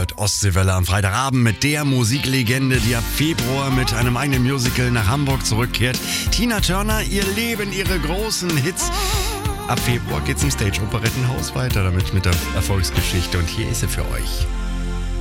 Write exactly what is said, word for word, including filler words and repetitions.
hört Ostseewelle am Freitagabend mit der Musiklegende, die ab Februar mit einem eigenen Musical nach Hamburg zurückkehrt. Tina Turner, ihr Leben, ihre großen Hits. Ab Februar geht's im Stage Operettenhaus weiter damit mit der Erfolgsgeschichte und hier ist sie für euch.